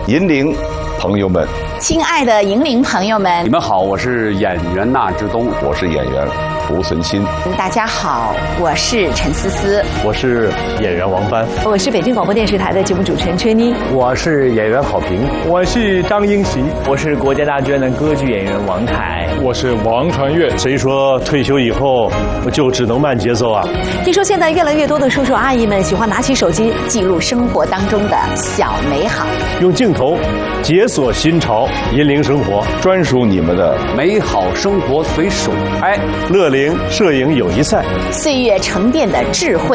引领朋友们， 亲爱的引领朋友们， 你们好，我是演员纳之东， 我是演员胡存新。 大家好，我是陈思思， 我是演员王帆， 我是北京广播电视台的节目主持人崔妮， 我是演员郝平， 我是张英奇， 我是国家大剧院的歌剧演员王凯， 我是王传岳。 谁说退休以后就只能慢节奏啊？ 听说现在越来越多的叔叔阿姨们喜欢拿起手机记录生活当中的小美好， 用镜头解锁新潮，引领生活， 专属你们的美好生活随手拍。 乐龄摄影友谊赛， 岁月沉淀的智慧。